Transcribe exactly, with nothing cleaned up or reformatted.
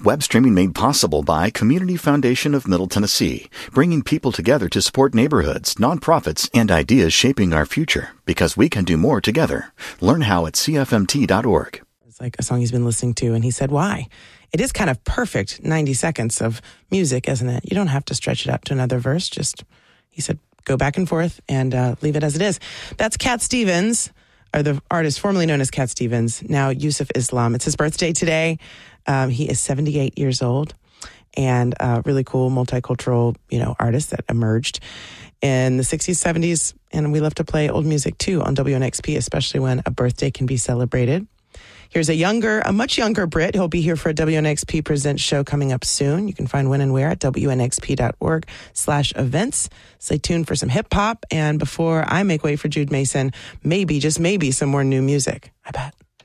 Web streaming made possible by Community Foundation of Middle Tennessee, bringing people together to support neighborhoods, nonprofits, and ideas shaping our future, because we can do more together. Learn how at C F M T dot org. It's like a song he's been listening to, and he said, why? It is kind of perfect ninety seconds of music, isn't it? You don't have to stretch it out to another verse. Just, he said, go back and forth and uh, leave it as it is. That's Cat Stevens, or the artist formerly known as Cat Stevens, now Yusuf Islam. It's his birthday today. Um, he is seventy-eight years old, and a really cool multicultural, you know, artist that emerged in the sixties, seventies, and we love to play old music too on W N X P, especially when a birthday can be celebrated. Here's a younger, a much younger Brit. He'll be here for a W N X P Presents show coming up soon. You can find when and where at W N X P dot org slash events. Stay tuned for some hip hop, and before I make way for Jude Mason, maybe, just maybe, some more new music. I bet.